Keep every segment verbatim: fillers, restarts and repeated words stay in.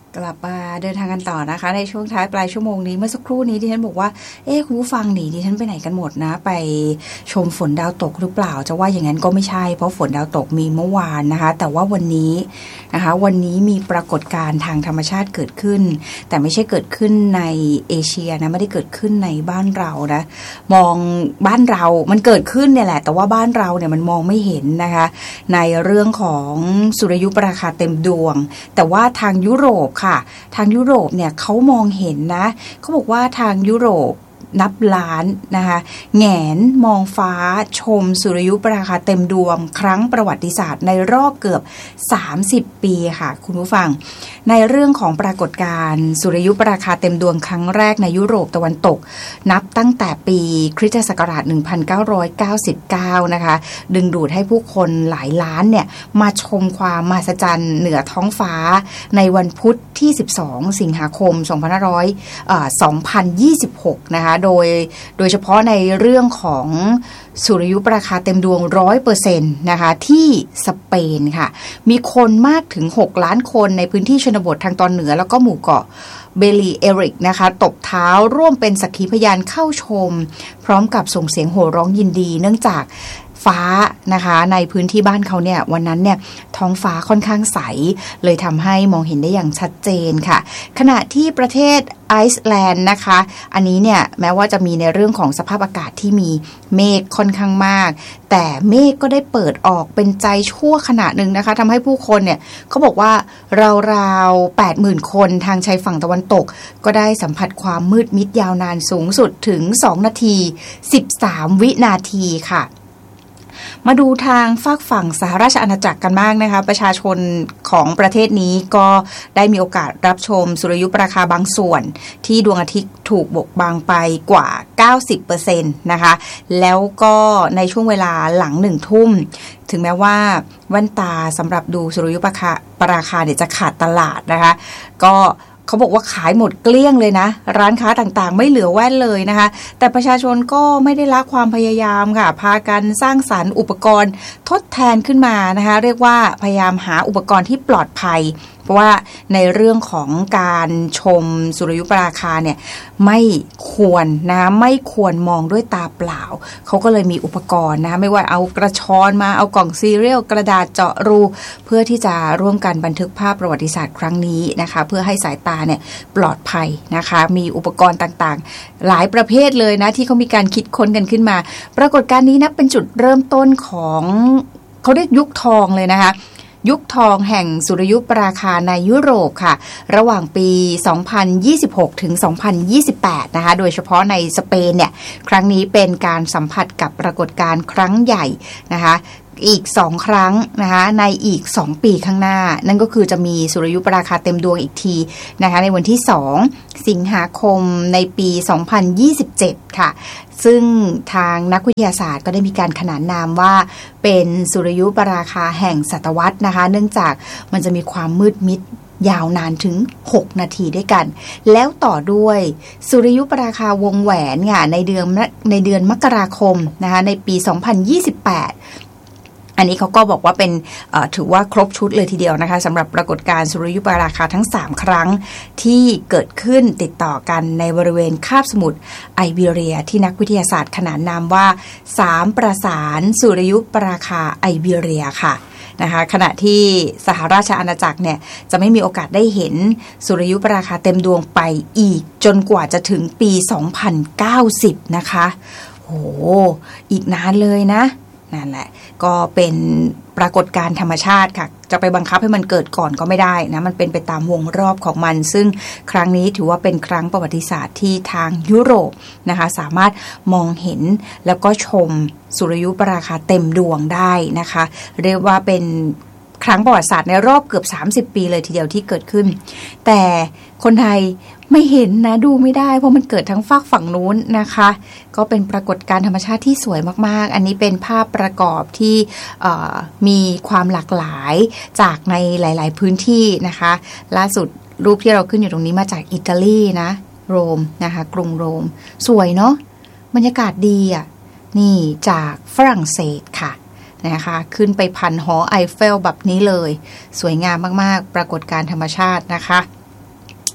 กลับมาเดินทางกันต่อนะคะในช่วงท้ายปลายชั่วโมงนี้เมื่อสักครู่นี้ดิฉันบอกว่าเอ๊ะคุณผู้ฟังหนีดิฉันไปไหนกันหมดนะไปชมฝนดาวตกหรือเปล่าจะว่าอย่างนั้นก็ไม่ใช่เพราะฝนดาวตกมีเมื่อวานนะคะแต่ว่าวันนี้นะคะวันนี้มีปรากฏการณ์ทางธรรมชาติเกิดขึ้นแต่ไม่ใช่เกิดขึ้นในเอเชียนะไม่ได้เกิดขึ้นในบ้านเรานะมองบ้านเรามันเกิดขึ้นเนี่ยแหละแต่ว่าบ้านเราเนี่ยมันมองไม่เห็นนะคะในเรื่องของสุริยุปราคาเต็มดวงแต่ว่าทางยุโรปค่ะทางยุโรปเนี่ยเขามองเห็นนะเขาบอกว่าทางยุโรปนับล้านนะคะแหงนมองฟ้าชมสุริยุปราคาเต็มดวงครั้งประวัติศาสตร์ในรอบเกือบสามสิบปีค่ะคุณผู้ฟังในเรื่องของปรากฏการณ์สุริยุปราคาเต็มดวงครั้งแรกในยุโรปตะวันตกนับตั้งแต่ปีคริสตศักราชหนึ่งพันเก้าร้อยเก้าสิบเก้านะคะดึงดูดให้ผู้คนหลายล้านเนี่ยมาชมความมหัศจรรย์เหนือท้องฟ้าในวันพุธที่สิบสองสิงหาคมสองพันห้าร้อยเอ่อสองพันยี่สิบหกนะคะโดยโดยเฉพาะในเรื่องของสุริยุปราคาเต็มดวง ร้อยเปอร์เซ็นต์ นะคะที่สเปนค่ะมีคนมากถึงหกล้านคนในพื้นที่ชนบททางตอนเหนือแล้วก็หมู่เกาะเบลีเอริกนะคะตบเท้าร่วมเป็นสักขีพยานเข้าชมพร้อมกับส่งเสียงโห่ร้องยินดีเนื่องจากฟ้านะคะในพื้นที่บ้านเขาเนี่ยวันนั้นเนี่ยท้องฟ้าค่อนข้างใสเลยทำให้มองเห็นได้อย่างชัดเจนค่ะขณะที่ประเทศไอซ์แลนด์นะคะอันนี้เนี่ยแม้ว่าจะมีในเรื่องของสภาพอากาศที่มีเมฆค่อนข้างมากแต่เมฆก็ได้เปิดออกเป็นใจชั่วขณะหนึ่งนะคะทำให้ผู้คนเนี่ยเขาบอกว่าราวๆ แปดหมื่น คนทางชายฝั่งตะวันตกก็ได้สัมผัสความมืดมิดยาวนานสูงสุดถึงสองนาทีสิบสามวินาทีค่ะมาดูทางฝากฝั่งสหราชอาณาจักรกันบ้างนะคะประชาชนของประเทศนี้ก็ได้มีโอกาสรับชมสุริยุปราคาบางส่วนที่ดวงอาทิตย์ถูกบดบังไปกว่า เก้าสิบเปอร์เซ็นต์ นะคะแล้วก็ในช่วงเวลาหลังหนึ่งทุ่มถึงแม้ว่าแว่นตาสำหรับดูสุริยุปราคาปราคาเนี่ยจะขาดตลาดนะคะก็เขาบอกว่าขายหมดเกลี้ยงเลยนะร้านค้าต่างๆไม่เหลือแว่นเลยนะคะแต่ประชาชนก็ไม่ได้ละความพยายามค่ะพากันสร้างสรรค์อุปกรณ์ทดแทนขึ้นมานะคะเรียกว่าพยายามหาอุปกรณ์ที่ปลอดภัยเพราะว่าในเรื่องของการชมสุริยุปราคาเนี่ยไม่ควรนะไม่ควรมองด้วยตาเปล่าเขาก็เลยมีอุปกรณ์นะไม่ว่าเอากระชอนมาเอากล่องซีเรียลกระดาษเจาะรูเพื่อที่จะร่วมกันบันทึกภาพประวัติศาสตร์ครั้งนี้นะคะเพื่อให้สายตาเนี่ยปลอดภัยนะคะมีอุปกรณ์ต่างๆหลายประเภทเลยนะที่เขามีการคิดค้นกันขึ้นมาปรากฏการณ์นี้นะเป็นจุดเริ่มต้นของเขาเรียกยุคทองเลยนะคะยุคทองแห่งสุริยุปราคาในยุโรปค่ะระหว่างปีสองพันยี่สิบหกถึงสองพันยี่สิบแปดนะคะโดยเฉพาะในสเปนเนี่ยครั้งนี้เป็นการสัมผัสกับปรากฏการณ์ครั้งใหญ่นะคะอีกสองครั้งนะคะในอีกสองปีข้างหน้านั่นก็คือจะมีสุริยุปราคาเต็มดวงอีกทีนะคะในวันที่สองสิงหาคมในปีสองพันยี่สิบเจ็ดค่ะซึ่งทางนักวิทยาศาสตร์ก็ได้มีการขนานนามว่าเป็นสุริยุปราคาแห่งศตวรรษนะคะเนื่องจากมันจะมีความมืดมิดยาวนานถึงหกนาทีด้วยกันแล้วต่อด้วยสุริยุปราคาวงแหวนค่ะในเดือนในเดือนมกราคมนะคะในปีสองพันยี่สิบแปดอันนี้เขาก็บอกว่าเป็นถือว่าครบชุดเลยทีเดียวนะคะสำหรับปรากฏการณ์สุริยุปราคาทั้งสามครั้งที่เกิดขึ้นติดต่อกันในบริเวณคาบสมุทรไอเบีเรียที่นักวิทยาศาสตร์ขนานนามว่าสามประสานสุริยุปราคาไอเบีเรียค่ะนะคะขณะที่สหราชอาณาจักรเนี่ยจะไม่มีโอกาสได้เห็นสุริยุปราคาเต็มดวงไปอีกจนกว่าจะถึงปีสองพันเก้าสิบนะคะโหอีกนานเลยนะนั่นแหละก็เป็นปรากฏการณ์ธรรมชาติค่ะจะไปบังคับให้มันเกิดก่อนก็ไม่ได้นะมันเป็นไปตามวงรอบของมันซึ่งครั้งนี้ถือว่าเป็นครั้งประวัติศาสตร์ที่ทางยุโรปนะคะสามารถมองเห็นแล้วก็ชมสุริยุปราคาเต็มดวงได้นะคะเรียกว่าเป็นครั้งประวัติศาสตร์ในรอบเกือบสามสิบปีเลยทีเดียวที่เกิดขึ้นแต่คนไทยไม่เห็นนะดูไม่ได้เพราะมันเกิดทั้งฝากฝั่งนู้นนะคะก็เป็นปรากฏการณ์ธรรมชาติที่สวยมากๆอันนี้เป็นภาพประกอบที่มีความหลากหลายจากในหลายๆพื้นที่นะคะล่าสุดรูปที่เราขึ้นอยู่ตรงนี้มาจากอิตาลีนะโรมนะคะกรุงโรมสวยเนาะบรรยากาศดีอ่ะนี่จากฝรั่งเศสค่ะนะคะขึ้นไปพันหอไอเฟลแบบนี้เลยสวยงามมากๆปรากฏการณ์ธรรมชาตินะคะ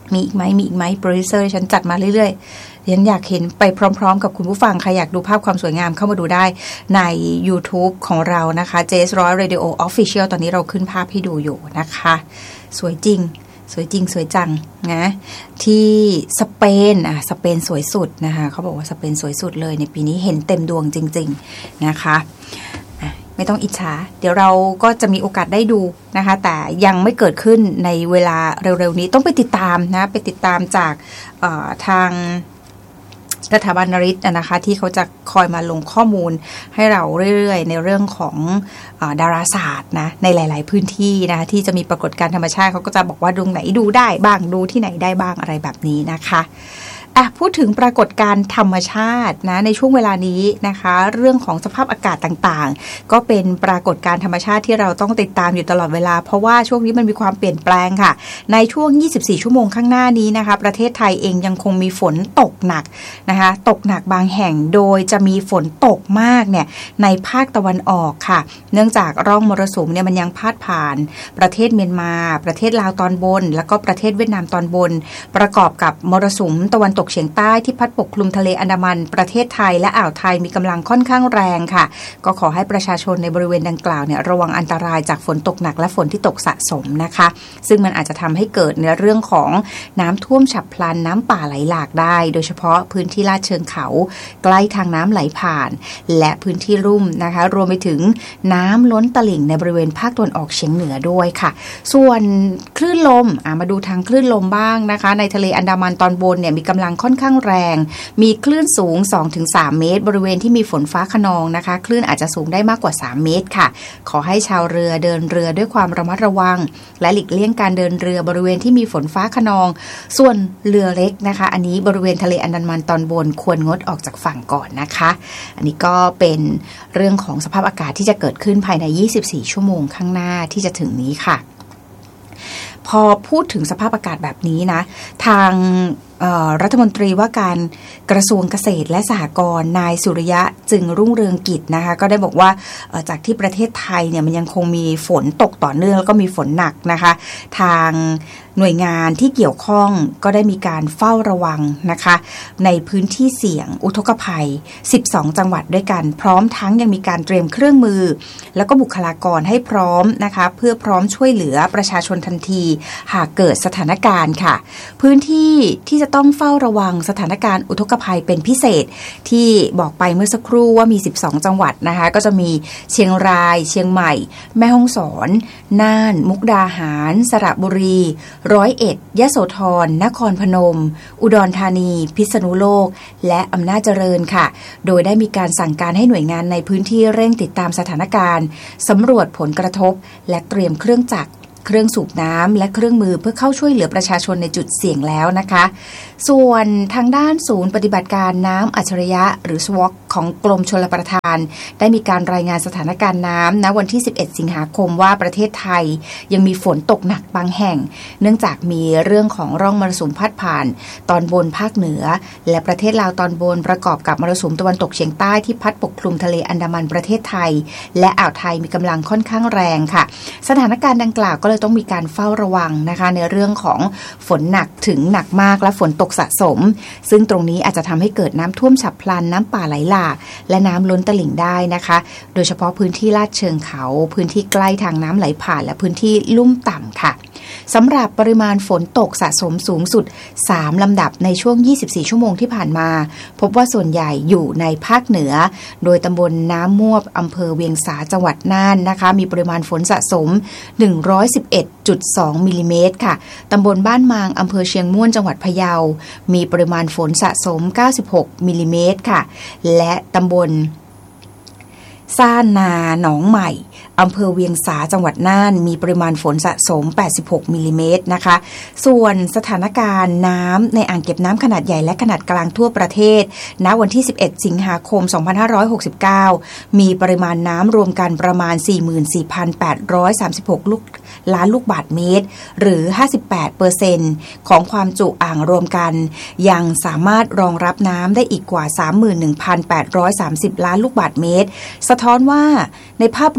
มีอีกไหมมีอีกไหมโปรดิวเซอร์ฉันจัดมาเรื่อยๆฉันอยากเห็นไปพร้อมๆกับคุณผู้ฟังใครอยากดูภาพความสวยงามเข้ามาดูได้ใน YouTube ของเรานะคะ เจ เอส ร้อย Radio Official ตอนนี้เราขึ้นภาพให้ดูอยู่นะคะสวยจริงสวยจริงสวยจังนะที่สเปนอ่ะสเปนสวยสุดนะคะเขาบอกว่าสเปนสวยสุดเลยในปีนี้เห็นเต็มดวงจริงๆนะคะไม่ต้องอิจฉาเดี๋ยวเราก็จะมีโอกาสได้ดูนะคะแต่ยังไม่เกิดขึ้นในเวลาเร็วๆนี้ต้องไปติดตามนะไปติดตามจากทางสถาบันนริตนะคะที่เขาจะคอยมาลงข้อมูลให้เราเรื่อยๆในเรื่องของเอ่อดาราศาสตร์นะในหลายๆพื้นที่นะคะที่จะมีปรากฏการณ์ธรรมชาติเขาก็จะบอกว่าดวงไหนดูได้บ้างดูที่ไหนได้บ้างอะไรแบบนี้นะคะอ่ะพูดถึงปรากฏการณ์ธรรมชาตินะในช่วงเวลานี้นะคะเรื่องของสภาพอากาศต่างๆก็เป็นปรากฏการณ์ธรรมชาติที่เราต้องติดตามอยู่ตลอดเวลาเพราะว่าช่วงนี้มันมีความเปลี่ยนแปลงค่ะในช่วงยี่สิบสี่ชั่วโมงข้างหน้านี้นะคะประเทศไทยเองยังคงมีฝนตกหนักนะคะตกหนักบางแห่งโดยจะมีฝนตกมากเนี่ยในภาคตะวันออกค่ะเนื่องจากร่องมรสุมเนี่ยมันยังพาดผ่านประเทศเมียนมาประเทศลาวตอนบนแล้วก็ประเทศเวียดนามตอนบนประกอบกับมรสุมตะวันตกเฉียงใต้ที่พัดปกคลุมทะเลอันดามันประเทศไทยและอ่าวไทยมีกำลังค่อนข้างแรงค่ะก็ขอให้ประชาชนในบริเวณดังกล่าวเนี่ยระวังอันตรายจากฝนตกหนักและฝนที่ตกสะสมนะคะซึ่งมันอาจจะทำให้เกิดในเรื่องของน้ำท่วมฉับพลันน้ำป่าไหลหลากได้โดยเฉพาะพื้นที่ลาดเชิงเขาใกล้ทางน้ำไหลผ่านและพื้นที่ลุ่มนะคะรวมไปถึงน้ำล้นตลิ่งในบริเวณภาคตะวันออกเฉียงเหนือด้วยค่ะส่วนคลื่นลมมาดูทางคลื่นลมบ้างนะคะในทะเลอันดามันตอนบนเนี่ยมีกำลังค่อนข้างแรงมีคลื่นสูง สองถึงสาม เมตรบริเวณที่มีฝนฟ้าคะนองนะคะคลื่นอาจจะสูงได้มากกว่าสามเมตรค่ะขอให้ชาวเรือเดินเรือด้วยความระมัดระวังและหลีกเลี่ยงการเดินเรือบริเวณที่มีฝนฟ้าคะนองส่วนเรือเล็กนะคะอันนี้บริเวณทะเลอันดามันตอนบนควรงดออกจากฝั่งก่อนนะคะอันนี้ก็เป็นเรื่องของสภาพอากาศที่จะเกิดขึ้นภายในยี่สิบสี่ชั่วโมงข้างหน้าที่จะถึงนี้ค่ะพอพูดถึงสภาพอากาศแบบนี้นะทางรัฐมนตรีว่าการกระทรวงเกษตรและสหกรณ์นายสุริยะจึงรุ่งเรืองกิจนะคะก็ได้บอกว่าจากที่ประเทศไทยเนี่ยมันยังคงมีฝนตกต่อเนื่องแล้วก็มีฝนหนักนะคะทางหน่วยงานที่เกี่ยวข้องก็ได้มีการเฝ้าระวังนะคะในพื้นที่เสี่ยงอุทกภัยสิบสองจังหวัดด้วยกันพร้อมทั้งยังมีการเตรียมเครื่องมือแล้วก็บุคลากรให้พร้อมนะคะเพื่อพร้อมช่วยเหลือประชาชนทันทีหากเกิดสถานการณ์ค่ะพื้นที่ที่จะต้องเฝ้าระวังสถานการณ์อุทกภัยเป็นพิเศษที่บอกไปเมื่อสักครู่ว่ามีสิบสองจังหวัดนะคะก็จะมีเชียงรายเชียงใหม่แม่ฮ่องสอนน่านมุกดาหารสระบุรีร้อยเอ็ดยโสธรนครพนมอุดรธานีพิษณุโลกและอำนาจเจริญค่ะโดยได้มีการสั่งการให้หน่วยงานในพื้นที่เร่งติดตามสถานการณ์สำรวจผลกระทบและเตรียมเครื่องจักรเครื่องสูบน้ำและเครื่องมือเพื่อเข้าช่วยเหลือประชาชนในจุดเสี่ยงแล้วนะคะส่วนทางด้านศูนย์ปฏิบัติการน้ำอัจฉริยะหรือ สวอ ซี ของกรมชลประทานได้มีการรายงานสถานการณ์น้ำณวันที่สิบเอ็ดสิงหาคมว่าประเทศไทยยังมีฝนตกหนักบางแห่งเนื่องจากมีเรื่องของร่องมรสุมพัดผ่านตอนบนภาคเหนือและประเทศลาวตอนบนประกอบกับมรสุมตะวันตกเฉียงใต้ที่พัดปกคลุมทะเลอันดามันประเทศไทยและอ่าวไทยมีกำลังค่อนข้างแรงค่ะสถานการณ์ดังกล่าวก็เลยต้องมีการเฝ้าระวังนะคะในเรื่องของฝนหนักถึงหนักมากและฝนตกสะสมซึ่งตรงนี้อาจจะทำให้เกิดน้ำท่วมฉับพลันน้ำป่าไหลหลากและน้ำล้นตลิ่งได้นะคะโดยเฉพาะพื้นที่ลาดเชิงเขาพื้นที่ใกล้ทางน้ำไหลผ่านและพื้นที่ลุ่มต่ำค่ะสำหรับปริมาณฝนตกสะสมสูงสุดสามลำดับในช่วงยี่สิบสี่ชั่วโมงที่ผ่านมาพบว่าส่วนใหญ่อยู่ในภาคเหนือโดยตำบลน้ำม่วบอำเภอเวียงสาจังหวัดน่านนะคะมีปริมาณฝนสะสม หนึ่งร้อยสิบเอ็ดจุดสอง มิลลิเมตรค่ะตำบลบ้านมางอำเภอเชียงม่วนจังหวัดพะเยามีปริมาณฝนสะสมเก้าสิบหกมิลลิเมตรค่ะและตำบลซ่านนาหนองใหม่อำเภอเวียงสาจังหวัดน่านมีปริมาณฝนสะสมแปดสิบหกมิลลิเมตรนะคะส่วนสถานการณ์น้ำในอ่างเก็บน้ำขนาดใหญ่และขนาดกลางทั่วประเทศณวันที่สิบเอ็ดสิงหาคมสองพันห้าร้อยหกสิบเก้ามีปริมาณน้ำรวมกันประมาณ สี่หมื่นสี่พันแปดร้อยสามสิบหก ลูกล้านลูกบาศก์เมตรหรือ ห้าสิบแปดเปอร์เซ็นต์ ของความจุอ่างรวมกันยังสามารถรองรับน้ำได้อีกกว่า สามหมื่นหนึ่งพันแปดร้อยสามสิบ ล้านลูกบาศก์เมตรสะท้อนว่าในภาพรวมนะคะ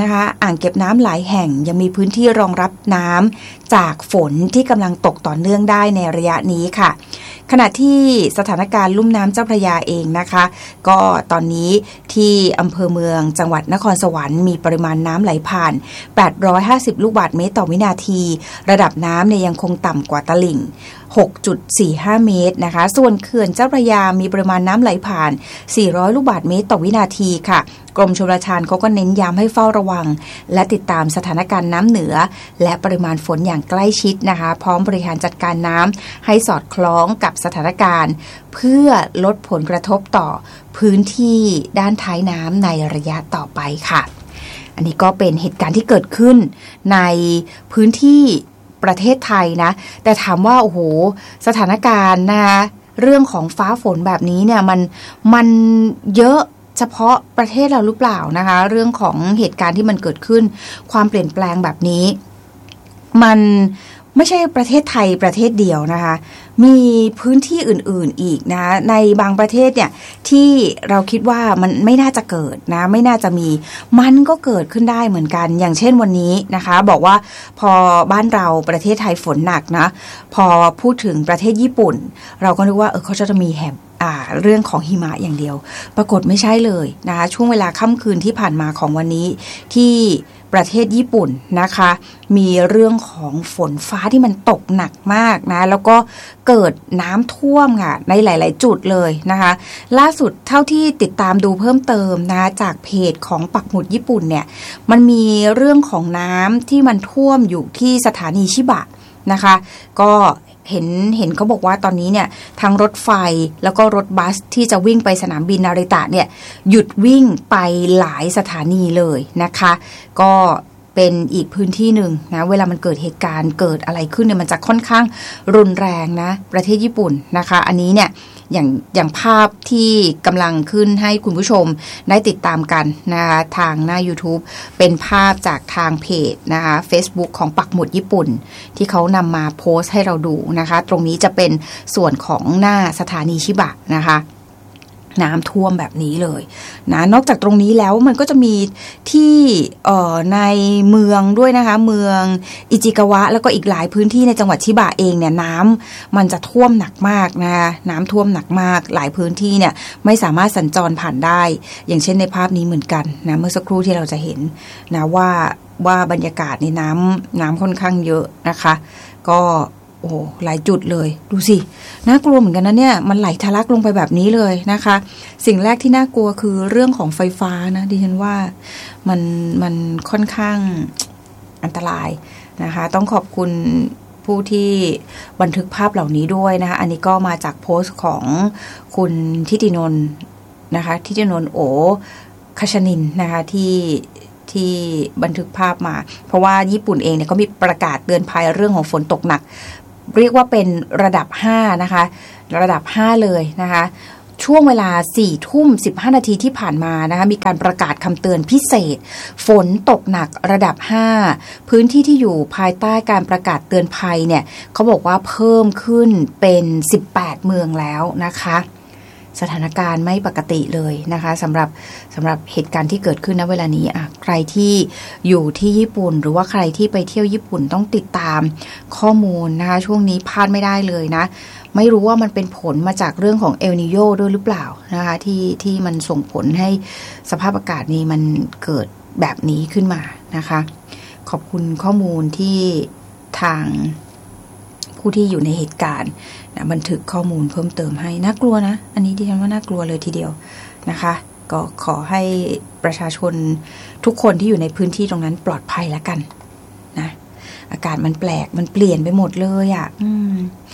นะคะอ่างเก็บน้ำหลายแห่งยังมีพื้นที่รองรับน้ำจากฝนที่กำลังตกต่อเนื่องได้ในระยะนี้ค่ะขณะที่สถานการณ์ลุ่มน้ำเจ้าพระยาเองนะคะก็ตอนนี้ที่อำเภอเมืองจังหวัดนครสวรรค์มีปริมาณน้ำไหลผ่านแปดร้อยห้าสิบลูกบาศก์เมตรต่อวินาทีระดับน้ำเนี่ยยังคงต่ำกว่าตลิ่ง หกจุดสี่ห้า เมตรนะคะส่วนเขื่อนเจ้าพระยามีปริมาณน้ำไหลผ่านสี่ร้อยลูกบาศก์เมตรต่อวินาทีค่ะกรมชลประทานเขาก็เน้นย้ำให้เฝ้าระวังและติดตามสถานการณ์น้ำเหนือและปริมาณฝนอย่างใกล้ชิดนะคะพร้อมบริหารจัดการน้ำให้สอดคล้องกับสถานการณ์เพื่อลดผลกระทบต่อพื้นที่ด้านท้ายน้ำในระยะต่อไปค่ะอันนี้ก็เป็นเหตุการณ์ที่เกิดขึ้นในพื้นที่ประเทศไทยนะแต่ถามว่าโอ้โหสถานการณ์นะคะเรื่องของฟ้าฝนแบบนี้เนี่ยมันมันเยอะเฉพาะประเทศเราหรือเปล่านะคะเรื่องของเหตุการณ์ที่มันเกิดขึ้นความเปลี่ยนแปลงแบบนี้มันไม่ใช่ประเทศไทยประเทศเดียวนะคะมีพื้นที่อื่นๆอีกนะในบางประเทศเนี่ยที่เราคิดว่ามันไม่น่าจะเกิดนะไม่น่าจะมีมันก็เกิดขึ้นได้เหมือนกันอย่างเช่นวันนี้นะคะบอกว่าพอบ้านเราประเทศไทยฝนหนักนะพอพูดถึงประเทศญี่ปุ่นเราก็นึกว่าเออเขาจะมีแหมอ่าเรื่องของหิมะอย่างเดียวปรากฏไม่ใช่เลยนะคะช่วงเวลาค่ำคืนที่ผ่านมาของวันนี้ที่ประเทศญี่ปุ่นนะคะมีเรื่องของฝนฟ้าที่มันตกหนักมากนะแล้วก็เกิดน้ำท่วมค่ะในหลายๆจุดเลยนะคะล่าสุดเท่าที่ติดตามดูเพิ่มเติมนะจากเพจของปักหมุดญี่ปุ่นเนี่ยมันมีเรื่องของน้ำที่มันท่วมอยู่ที่สถานีชิบะนะคะก็เห็นเห็นเขาบอกว่าตอนนี้เนี่ยทั้งรถไฟแล้วก็รถบัสที่จะวิ่งไปสนามบินนาริตะเนี่ยหยุดวิ่งไปหลายสถานีเลยนะคะก็เป็นอีกพื้นที่หนึ่งนะเวลามันเกิดเหตุการณ์เกิดอะไรขึ้นเนี่ยมันจะค่อนข้างรุนแรงนะประเทศญี่ปุ่นนะคะอันนี้เนี่ยอย่างอย่างภาพที่กำลังขึ้นให้คุณผู้ชมได้ติดตามกันนะคะทางหน้า YouTube เป็นภาพจากทางเพจนะคะ Facebook ของปักหมุดญี่ปุ่นที่เขานำมาโพสต์ให้เราดูนะคะตรงนี้จะเป็นส่วนของหน้าสถานีชิบะนะคะน้ำท่วมแบบนี้เลยนะนอกจากตรงนี้แล้วมันก็จะมีที่เอ่อในเมืองด้วยนะคะเมืองอิจิกาวะแล้วก็อีกหลายพื้นที่ในจังหวัดชิบะเองเนี่ยน้ำมันจะท่วมหนักมากนะคะน้ำท่วมหนักมากหลายพื้นที่เนี่ยไม่สามารถสัญจรผ่านได้อย่างเช่นในภาพนี้เหมือนกันนะเมื่อสักครู่ที่เราจะเห็นนะว่าว่าบรรยากาศในน้ำน้ำค่อนข้างเยอะนะคะก็โอ้หลายจุดเลยดูสิน่ากลัวเหมือนกันนะเนี่ยมันไหลทะลักลงไปแบบนี้เลยนะคะสิ่งแรกที่น่ากลัวคือเรื่องของไฟฟ้านะดิฉันว่ามันมันค่อนข้างอันตรายนะคะต้องขอบคุณผู้ที่บันทึกภาพเหล่านี้ด้วยนะคะอันนี้ก็มาจากโพสต์ของคุณทิตินนท์นะคะทิตินนท์โอคชนินนะคะที่ที่บันทึกภาพมาเพราะว่าญี่ปุ่นเองเนี่ยก็มีประกาศเตือนภัยเรื่องของฝนตกหนักเรียกว่าเป็นระดับห้านะคะระดับห้าเลยนะคะช่วงเวลา สี่ทุ่มสิบห้า นาทีที่ผ่านมานะคะมีการประกาศคำเตือนพิเศษฝนตกหนักระดับห้าพื้นที่ที่อยู่ภายใต้การประกาศเตือนภัยเนี่ยเขาบอกว่าเพิ่มขึ้นเป็นสิบแปดเมืองแล้วนะคะสถานการณ์ไม่ปกติเลยนะคะสำหรับสำหรับเหตุการณ์ที่เกิดขึ้นณเวลานี้อ่ะใครที่อยู่ที่ญี่ปุ่นหรือว่าใครที่ไปเที่ยวญี่ปุ่นต้องติดตามข้อมูลนะคะช่วงนี้พลาดไม่ได้เลยนะไม่รู้ว่ามันเป็นผลมาจากเรื่องของเอลนิโญด้วยหรือเปล่านะคะที่ที่มันส่งผลให้สภาพอากาศนี้มันเกิดแบบนี้ขึ้นมานะคะขอบคุณข้อมูลที่ทางผู้ที่อยู่ในเหตุการณ์นะบันทึกข้อมูลเพิ่มเติมให้น่ากลัวนะอันนี้ดิฉันว่าน่ากลัวเลยทีเดียวนะคะก็ขอให้ประชาชนทุกคนที่อยู่ในพื้นที่ตรงนั้นปลอดภัยแล้วกันนะอากาศมันแปลกมันเปลี่ยนไปหมดเลยอ่ะอืม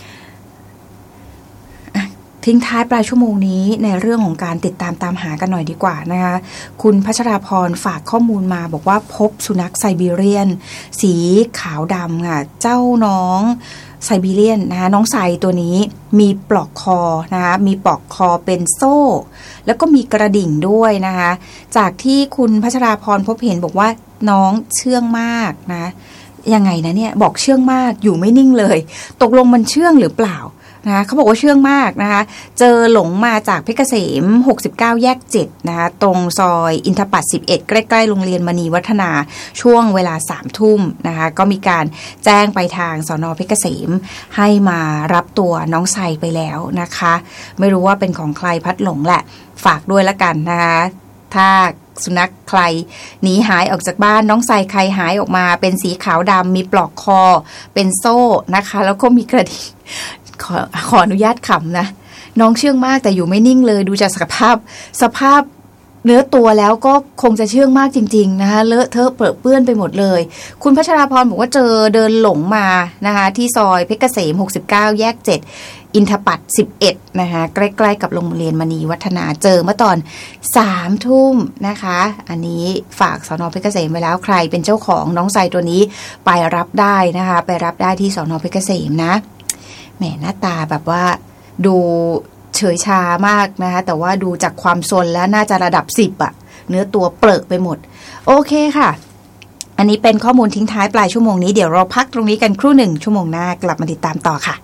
ทิ้งท้ายปลายชั่วโมงนี้ในเรื่องของการติดตามตามหากันหน่อยดีกว่านะคะคุณพัชราพรฝากข้อมูลมาบอกว่าพบสุนัขไซบีเรียนสีขาวดำค่ะเจ้าน้องไซบีเรียนนะคะน้องไซตัวนี้มีปลอกคอนะคะมีปลอกคอเป็นโซ่แล้วก็มีกระดิ่งด้วยนะคะจากที่คุณพัชราพรพบเห็นบอกว่าน้องเชื่องมากนะยังไงนะเนี่ยบอกเชื่องมากอยู่ไม่นิ่งเลยตกลงมันเชื่องหรือเปล่านะคะเขาบอกว่าเชื่องมากนะคะเจอหลงมาจากเพชรเกษมหกสิบเก้าแยกเจ็ดนะคะตรงซอยอินทปัตย์สิบเอ็ดใกล้ๆโรงเรียนมณีวัฒนาช่วงเวลาสามทุ่มนะคะก็มีการแจ้งไปทางสน.เพชรเกษมให้มารับตัวน้องไซไปแล้วนะคะไม่รู้ว่าเป็นของใครพัดหลงแหละฝากด้วยละกันนะคะถ้าสุนัขใครหนีหายออกจากบ้านน้องไซใครหายออกมาเป็นสีขาวดำมีปลอกคอเป็นโซ่นะคะแล้วก็มีกระดิ่งขอขออนุญาตขำนะน้องเชื่องมากแต่อยู่ไม่นิ่งเลยดูจากสภาพสภาพเนื้อตัวแล้วก็คงจะเชื่องมากจริงๆนะคะเลอะเทอะเปื้อนเปื้อนไปหมดเลยคุณพัชราพรบอกว่าเจอเดินหลงมานะคะที่ซอยเพชรเกษมหกสิบเก้าแยกเจ็ดอินทปัตย์สิบเอ็ดนะคะใกล้ๆกับโรงเรียนมณีวัฒนาเจอเมื่อตอนสามทุ่มนะคะอันนี้ฝากสน.เพชรเกษมไว้แล้วใครเป็นเจ้าของน้องไซตัวนี้ไปรับได้นะคะไปรับได้ที่สน.เพชรเกษมนะแหมหน้าตาแบบว่าดูเฉยชามากนะคะแต่ว่าดูจากความซนแล้วน่าจะระดับสิบอะเนื้อตัวเปรอะไปหมดโอเคค่ะอันนี้เป็นข้อมูลทิ้งท้ายปลายชั่วโมงนี้เดี๋ยวเราพักตรงนี้กันครู่หนึ่งชั่วโมงหน้ากลับมาติดตามต่อค่ะ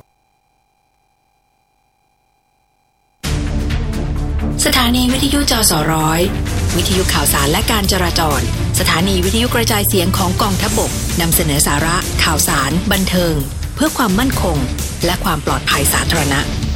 สถานีวิทยุจสร้อยวิทยุข่าวสารและการจราจรสถานีวิทยุกระจายเสียงของกองทัพบกนำเสนอสาระข่าวสารบันเทิงเพื่อความมั่นคงและความปลอดภัยสาธารณะ